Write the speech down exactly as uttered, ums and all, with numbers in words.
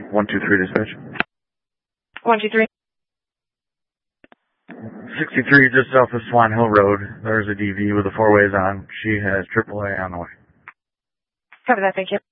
one two three dispatch. one two three. sixty-three just off of Swan Hill Road. There's a D V with the four ways on. She has triple A on the way. Cover that, thank you.